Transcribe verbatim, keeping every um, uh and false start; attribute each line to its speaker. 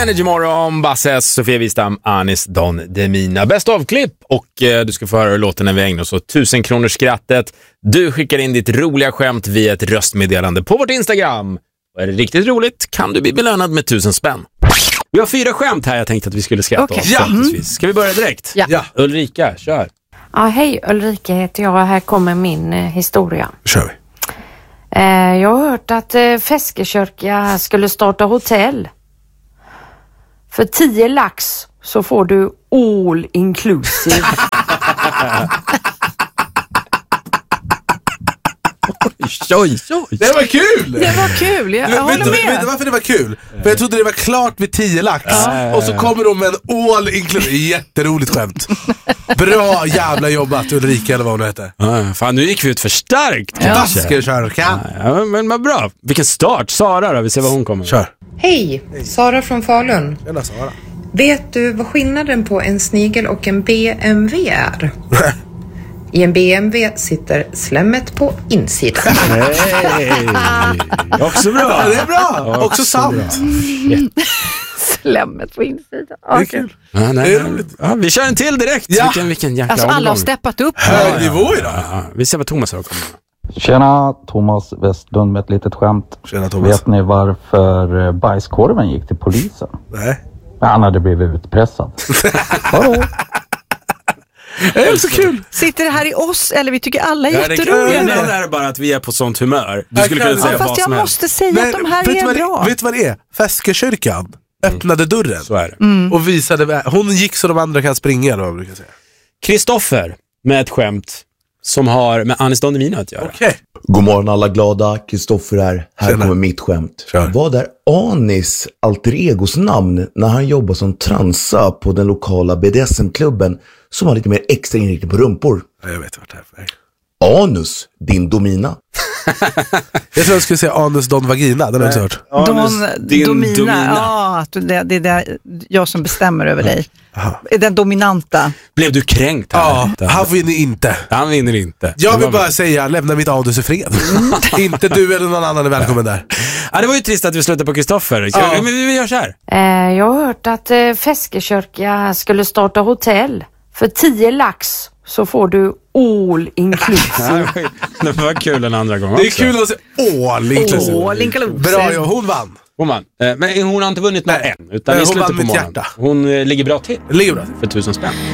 Speaker 1: Energy Morgon, Basses, Sofia Wistam, Anis Don Demina. Bäst av klipp och eh, du ska få höra låten när vi ägnar oss åt tusen kronors skrattet. Du skickar in ditt roliga skämt via ett röstmeddelande på vårt Instagram. Och är det riktigt roligt kan du bli belönad med tusen spänn. Vi har fyra skämt här jag tänkte att vi skulle skratta
Speaker 2: okay.
Speaker 1: oss.
Speaker 2: Ja. Mm.
Speaker 1: Ska vi börja direkt?
Speaker 2: Ja.
Speaker 1: ja. Ulrika, kör.
Speaker 3: Ja, hej, Ulrika heter jag. Här kommer min eh, historia.
Speaker 1: Kör vi.
Speaker 3: Eh, jag har hört att eh, Feskekörka skulle starta hotell. För tio lax så får du all inclusive.
Speaker 1: Oj, oj.
Speaker 4: Det var kul!
Speaker 2: Det var kul, jag,
Speaker 4: du,
Speaker 2: jag håller
Speaker 4: vet,
Speaker 2: med.
Speaker 4: Vet du varför det var kul? För jag trodde det var klart vid tio lax. Ja. Och så kommer de med en all inclusive. Jätteroligt skämt. Bra jävla jobbat Ulrika eller vad hon heter.
Speaker 1: Ja, fan, nu gick vi ut för starkt.
Speaker 4: Feskekörka.
Speaker 1: Ja, men vad bra. Vilken start. Sara då, vi ser vad hon kommer.
Speaker 4: Kör.
Speaker 5: Hej, Sara från Falun.
Speaker 4: Tjena Sara.
Speaker 5: Vet du vad skillnaden på en snigel och en B M W är? I en B M W sitter slemmet på insidan.
Speaker 1: Hey. Också bra.
Speaker 4: Ja, det är bra. Också, Också sant.
Speaker 3: Slemmet på insidan.
Speaker 4: Det är kul.
Speaker 1: Ja, nej,
Speaker 4: det är roligt.
Speaker 1: Ja, vi kör en till direkt.
Speaker 4: Ja.
Speaker 1: Vilken, vilken jäkla
Speaker 2: Alltså alla har steppat upp.
Speaker 4: Hög nivå idag.
Speaker 1: Ja, ja. Vi ser vad Thomas har kommit.
Speaker 6: Tjena, Thomas Westlund med ett litet skämt.
Speaker 4: Tjena Thomas.
Speaker 6: Vet ni varför bajskorven gick till polisen?
Speaker 4: Nej.
Speaker 6: Han hade blivit utpressad. Hallå.
Speaker 4: Det är så kul.
Speaker 2: Sitter det här i oss eller vi tycker alla är
Speaker 1: Ja,
Speaker 2: jätteroliga
Speaker 1: det,
Speaker 2: nu?
Speaker 1: det är bara att vi är på sånt humör. Du skulle kunna säga
Speaker 2: Ja, fast
Speaker 1: vad
Speaker 2: jag
Speaker 1: som helst.
Speaker 2: måste säga
Speaker 4: Men,
Speaker 2: att de här
Speaker 4: vet
Speaker 2: är
Speaker 4: vad,
Speaker 2: bra.
Speaker 4: Vet du vad det är? Feskekyrkan öppnade dörren.
Speaker 1: Så är det.
Speaker 2: Mm.
Speaker 4: Och visade, hon gick så de andra kan springa eller vad man brukar säga.
Speaker 1: Kristoffer med ett skämt som har med Anis Don Demina att göra.
Speaker 4: Okej. Okay.
Speaker 7: God morgon alla glada, Kristoffer här. Här
Speaker 4: Tjena.
Speaker 7: kommer mitt skämt.
Speaker 4: Kör.
Speaker 7: Vad är Anis alter egos namn när han jobbar som transa på den lokala B D S M-klubben som har lite mer extra inriktning på rumpor?
Speaker 4: Ja, jag vet vart det är för väg.
Speaker 7: Anus, din domina.
Speaker 4: Jag tror jag skulle säga Anus Don Vagina, den har jag inte hört.
Speaker 2: Don,
Speaker 1: din
Speaker 2: domina.
Speaker 1: domina.
Speaker 2: Ja, att det, det är det jag som bestämmer över dig.
Speaker 4: Aha.
Speaker 2: Är den dominanta.
Speaker 1: Blev du kränkt här?
Speaker 4: Ja, han vinner inte.
Speaker 1: Han vinner inte.
Speaker 4: Jag
Speaker 1: Det
Speaker 4: vill
Speaker 1: var-
Speaker 4: bara säga, lämna mitt anus i fred. Inte du eller någon annan är välkommen där.
Speaker 1: Ja, det var ju trist att vi slutade på Kristoffer. Ska
Speaker 4: Ja.
Speaker 1: vi, men vi gör så här.
Speaker 3: Eh, jag har hört att eh, Feskekörka skulle starta hotell. För tio lax så får du all inclusive.
Speaker 1: Det var kul den andra gången
Speaker 4: Det är
Speaker 1: också.
Speaker 4: kul att se all inclusive.
Speaker 2: All inclusive.
Speaker 4: Bra, ja, hon vann.
Speaker 1: Hon vann. Eh, Men hon har inte vunnit någon
Speaker 4: Nej.
Speaker 1: än. Utan
Speaker 4: Nej,
Speaker 1: i
Speaker 4: hon
Speaker 1: slutet
Speaker 4: vann
Speaker 1: på
Speaker 4: mitt
Speaker 1: morgonen.
Speaker 4: hjärta.
Speaker 1: Hon eh, ligger bra till
Speaker 4: Ligger bra.
Speaker 1: för tusen spänn.